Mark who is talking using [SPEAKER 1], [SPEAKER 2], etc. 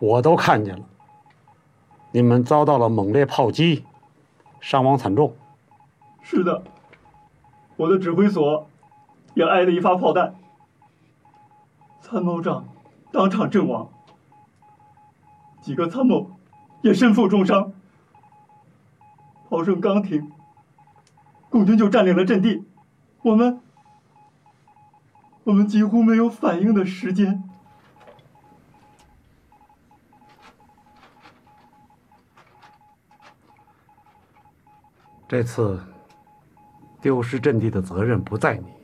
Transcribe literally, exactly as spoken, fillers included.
[SPEAKER 1] 我都看见了，你们遭到了猛烈炮击，伤亡惨重。
[SPEAKER 2] 是的，我的指挥所也挨了一发炮弹，参谋长当场阵亡，几个参谋也身负重伤。炮声刚停，共军就占领了阵地，我们我们几乎没有反应的时间。
[SPEAKER 1] 这次丢失阵地的责任不在你，